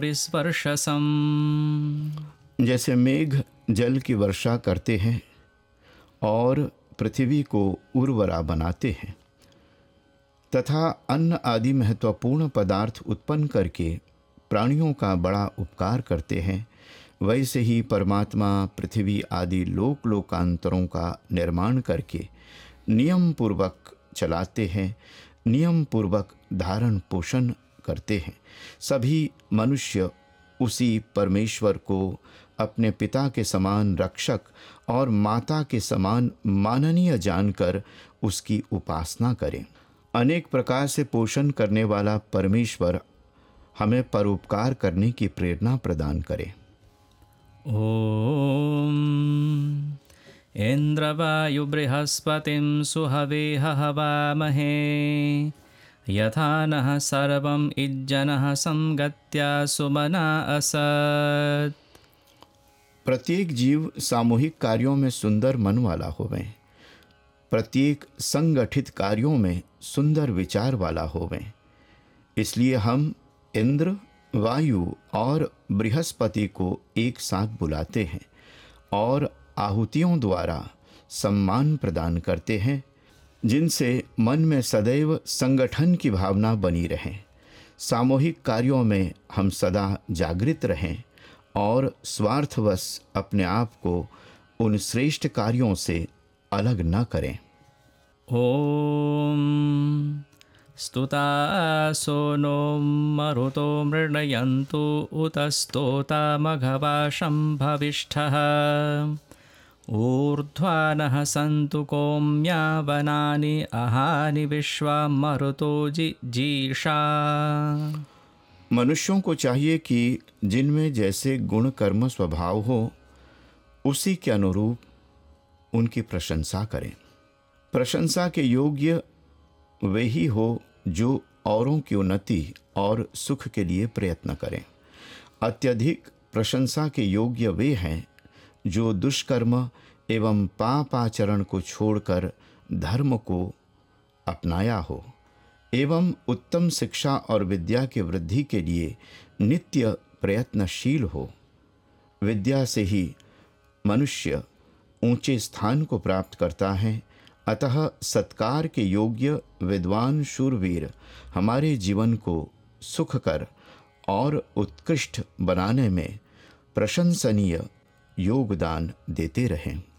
स्पर्शसम्। जैसे मेघ जल की वर्षा करते हैं और पृथ्वी को उर्वरा बनाते हैं तथा अन्न आदि महत्वपूर्ण पदार्थ उत्पन्न करके प्राणियों का बड़ा उपकार करते हैं, वैसे ही परमात्मा पृथ्वी आदि लोक लोकांतरों का निर्माण करके नियम पूर्वक चलाते हैं, नियम पूर्वक धारण पोषण करते हैं। सभी मनुष्य उसी परमेश्वर को अपने पिता के समान रक्षक और माता के समान माननीय जानकर उसकी उपासना करें। अनेक प्रकार से पोषण करने वाला परमेश्वर हमें परोपकार करने की प्रेरणा प्रदान करे। ॐ इन्द्रवायु बृहस्पतिं सुहवे हवामहे यथा नः सर्वं इज्जनः संगत्या सुमना असत्। प्रत्येक जीव सामूहिक कार्यों में सुंदर मन वाला होवे, प्रत्येक संगठित कार्यों में सुंदर विचार वाला होवे। इसलिए हम इंद्र, वायु और बृहस्पति को एक साथ बुलाते हैं और आहुतियों द्वारा सम्मान प्रदान करते हैं, जिनसे मन में सदैव संगठन की भावना बनी रहे, सामूहिक कार्यों में हम सदा जागृत रहें और स्वार्थवश अपने आप को उन श्रेष्ठ कार्यों से अलग न करें। ॐ स्तुतासो नो मरुतो मृणयन्तु उत स्तोतामघवा शम्भविष्ठः ऊर्ध्वानः सन्तु कोम्या वनानि अहानि विश्वा मरुतो जीषा। मनुष्यों को चाहिए कि जिनमें जैसे गुण कर्म स्वभाव हो उसी के अनुरूप उनकी प्रशंसा करें। प्रशंसा के योग्य वे ही हो जो औरों की उन्नति और सुख के लिए प्रयत्न करें। अत्यधिक प्रशंसा के योग्य वे हैं जो दुष्कर्म एवं पापाचरण को छोड़कर धर्म को अपनाया हो एवं उत्तम शिक्षा और विद्या की वृद्धि के लिए नित्य प्रयत्नशील हो। विद्या से ही मनुष्य ऊंचे स्थान को प्राप्त करता है, अतः सत्कार के योग्य विद्वान शूरवीर हमारे जीवन को सुखकर और उत्कृष्ट बनाने में प्रशंसनीय योगदान देते रहें।